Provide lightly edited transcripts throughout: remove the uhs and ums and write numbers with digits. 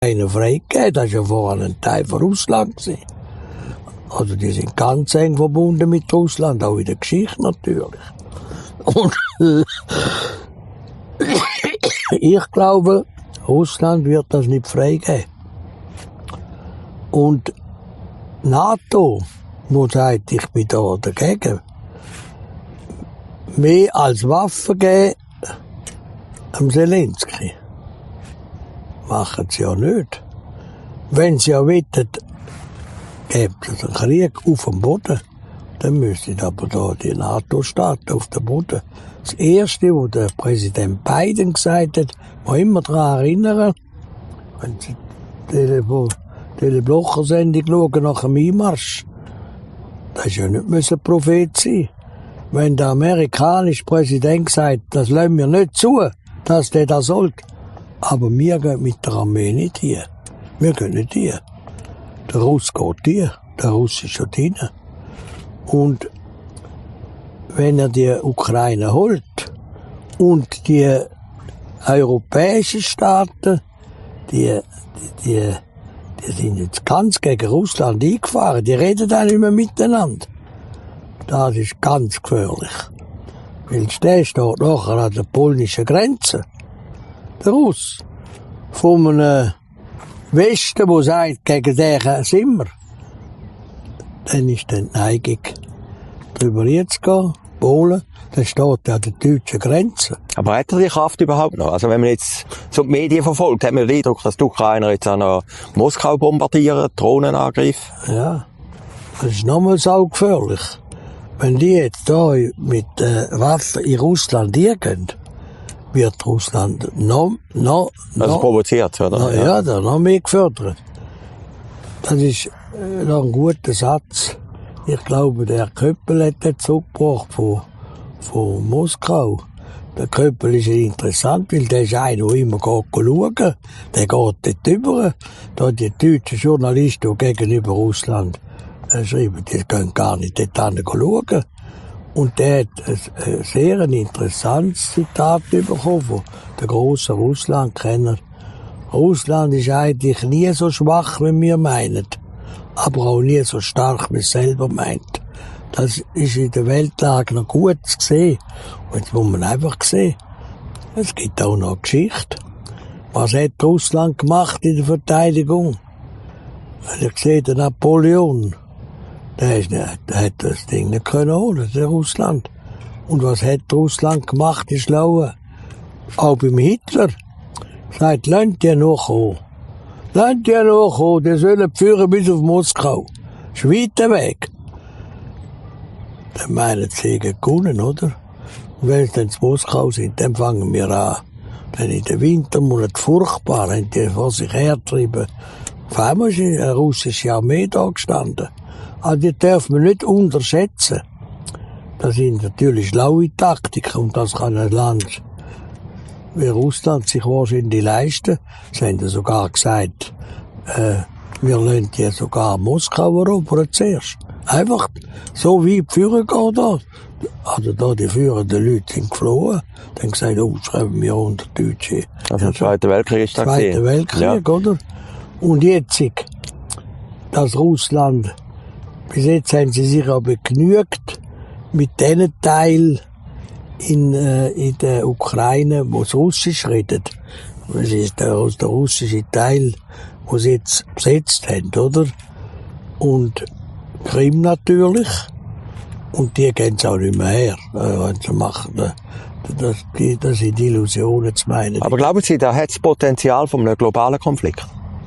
Ukraine freigegeben. Das war ja vorher ein Teil von Russland. Also die sind ganz eng verbunden mit Russland, auch in der Geschichte natürlich. Und ich glaube, Russland wird das nicht freigeben. Und NATO, wo sagt, ich bin da dagegen, mehr als Waffen geben am Zelensky. Machen sie ja nicht. Wenn sie ja wollen, gibt es einen Krieg auf dem Boden, dann müssten aber da die NATO-Staaten auf dem Boden. Das Erste, was der Präsident Biden gesagt hat, muss immer daran erinnern, wenn Sie die Blocher-Sendung schauen nach dem Einmarsch, das ist ja nicht ein Prophet sein. Wenn der amerikanische Präsident sagt, das lassen wir nicht zu, dass der das sollte. Aber wir gehen mit der Armee nicht hier. Wir gehen nicht hier. Der Russ geht hier. Der Russ ist schon drin. Und wenn er die Ukraine holt und die europäischen Staaten, die sind jetzt ganz gegen Russland eingefahren, die reden dann nicht mehr miteinander. Das ist ganz gefährlich. Weil der steht nachher an der polnischen Grenze. Der Russ. Von einem Westen, der sagt, gegen den sind wir. Dann ist die Neigung, drüber jetzt gehen, Polen, dann steht er an der deutschen Grenze. Aber hat er die Kraft überhaupt noch? Also wenn man jetzt so die Medien verfolgt, hat man den Eindruck, dass die Ukrainer jetzt auch noch Moskau bombardieren, Drohnenangriff. Ja, das ist nochmal so gefährlich. Wenn die jetzt da mit Waffen in Russland gehen, wird Russland noch provoziert, oder? Ja, noch mehr gefördert. Das ist noch ein guter Satz. Ich glaube, der Köppel hat den zurückgebracht von Moskau. Der Köppel ist interessant, weil der ist einer, der immer schauen geht. Der geht dort rüber. Da die deutschen Journalisten, die gegenüber Russland schreiben, die können gar nicht dort schauen. Und der hat ein sehr interessantes Zitat bekommen von der grossen Russland-Kenner. Russland ist eigentlich nie so schwach, wie wir meinen, aber auch nie so stark, wie es selber meint. Das ist in der Weltlage noch gut zu sehen. Und jetzt muss man einfach sehen, es gibt auch noch Geschichte. Was hat Russland gemacht in der Verteidigung? Wenn ich sehe, der Napoleon, der hat das Ding nicht können holen, der Russland. Und was hat Russland gemacht, die Schlaue? Auch beim Hitler. Sagt, lasst ihr nachkommen. Lasst ihr nachkommen, die sollen führen bis auf Moskau. Das ist weiter weg. Dann meinen sie gewonnen, oder? Und wenn sie dann zu Moskau sind, dann fangen wir an. Dann in den Wintermonaten furchtbar, haben die vor sich hergetrieben. Auf einmal ist eine russische Armee da gestanden. Aber die dürfen wir nicht unterschätzen. Das sind natürlich schlaue Taktiken und das kann ein Land wie Russland sich wahrscheinlich leisten. Sie haben ja sogar gesagt, wir lassen ja sogar Moskau erobern zuerst. Einfach so wie die Führer gehen da. Also da die führenden Leute sind geflohen. Dann gesagt, oh, schreiben wir unter Deutsche. Also der Zweite Weltkrieg ist da gesehen. Zweiter Weltkrieg, ja. Oder? Und jetzt, dass Russland, bis jetzt haben sie sich aber genügt mit den Teilen in der Ukraine, wo sie Russisch redet. Das ist der russische Teil, wo sie jetzt besetzt haben, oder? Und Krim natürlich. Und die gehen es auch nicht mehr her, wenn sie machen. Das sind Illusionen zu meinen. Aber glauben Sie, da hat das Potenzial von einem globalen Konflikt?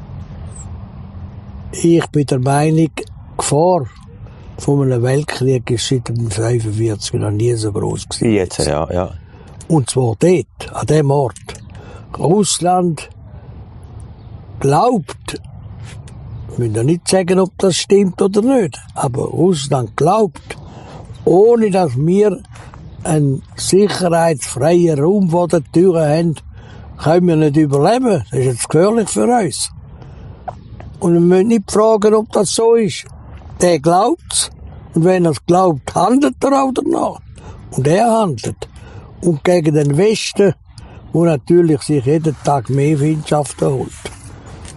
Ich bin der Meinung, die Gefahr von einem Weltkrieg ist seit dem 1945 noch nie so groß gewesen. Jetzt, ja. Und zwar dort, an dem Ort. Russland glaubt, ich will ja nicht sagen, ob das stimmt oder nicht, aber Russland glaubt, ohne dass wir einen sicherheitsfreien Raum vor der Tür haben, können wir nicht überleben. Das ist jetzt gefährlich für uns. Und wir müssen nicht fragen, ob das so ist. Der glaubt's. Und wenn er es glaubt, handelt er auch danach. Und er handelt. Und gegen den Westen, wo natürlich sich jeden Tag mehr Feindschaften holt.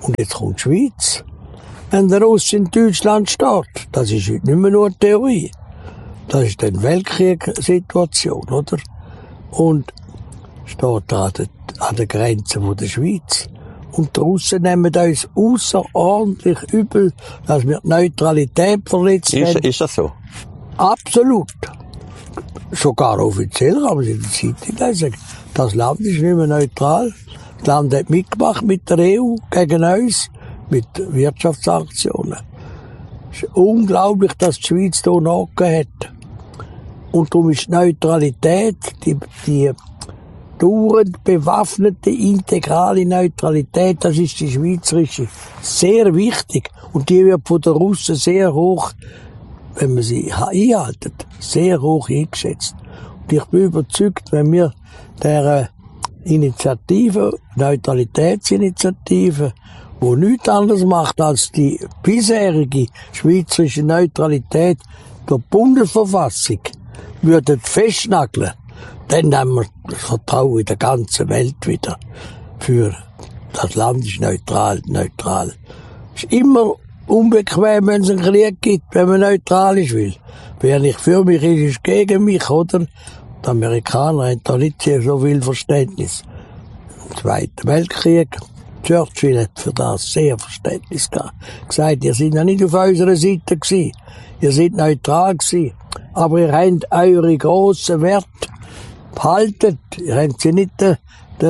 Und jetzt kommt die Schweiz. Wenn der Russ in Deutschland steht, das ist heute nicht mehr nur Theorie. Das ist dann Weltkriegssituation, oder? Und steht da an der Grenze von der Schweiz. Und die Russen nehmen uns außerordentlich übel, dass wir die Neutralität verletzt haben. Ist das so? Absolut. Sogar offiziell haben sie in der Zeitung lesen. Das Land ist nicht mehr neutral. Das Land hat mitgemacht mit der EU gegen uns, mit Wirtschaftssanktionen. Es ist unglaublich, dass die Schweiz hier nachgegeben hat. Und darum ist die Neutralität, die dauernd bewaffnete, integrale Neutralität, das ist die schweizerische, sehr wichtig. Und die wird von den Russen sehr hoch, wenn man sie einhaltet, sehr hoch eingeschätzt. Und ich bin überzeugt, wenn wir der Initiative, Neutralitätsinitiative, wo nichts anderes macht als die bisherige schweizerische Neutralität der Bundesverfassung, würden festnageln, dann haben wir das Vertrauen in der ganzen Welt wieder. Für das Land ist neutral. Es ist immer unbequem, wenn es einen Krieg gibt, wenn man neutral ist will. Wer nicht für mich ist, ist gegen mich, oder? Die Amerikaner haben da nicht so viel Verständnis. Im Zweiten Weltkrieg, Churchill hat für das sehr Verständnis gehabt. Gesagt, ihr seid ja nicht auf unserer Seite gewesen. Ihr seid neutral gewesen. Aber ihr habt eure grossen Werte behalten. Ihr habt sie nicht den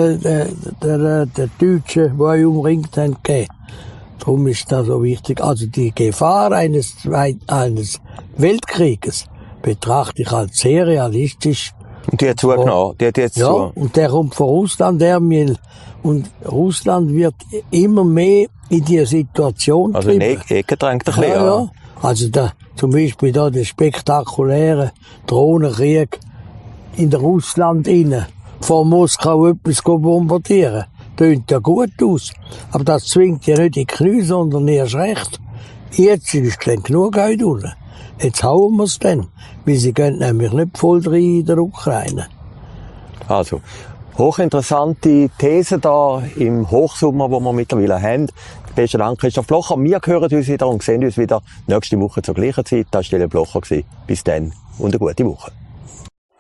Deutschen, die euch umringt haben, gegeben. Darum ist das so wichtig. Also die Gefahr eines Weltkrieges betrachte ich als sehr realistisch. Und die hat zugenommen. Die hat jetzt ja, und der kommt von Russland, und Russland wird immer mehr in diese Situation also in Ecke drängt ein bisschen, ja. Also zum Beispiel da der spektakuläre Drohnenkrieg in Russland innen, von Moskau etwas bombardieren. Tönt ja gut aus. Aber das zwingt ja nicht in die Knie, sondern erst recht. Jetzt ist dann genug Geld unten. Jetzt hauen wir es dann. Weil sie gehen nämlich nicht voll rein in der Ukraine. Also, hochinteressante These da im Hochsommer, den wir mittlerweile haben. Besten Dank, Christoph Blocher. Wir hören uns wieder und sehen uns wieder nächste Woche zur gleichen Zeit. Das war Stelle Blocher. Bis dann und eine gute Woche.